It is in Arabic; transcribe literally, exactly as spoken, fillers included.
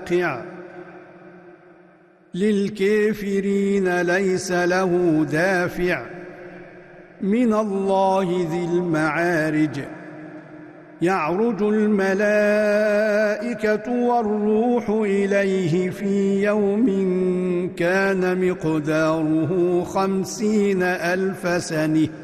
واقع للكافرين ليس له دافع من الله ذي المعارج يعرج الملائكة والروح إليه في يوم كان مقداره خمسين ألف سنة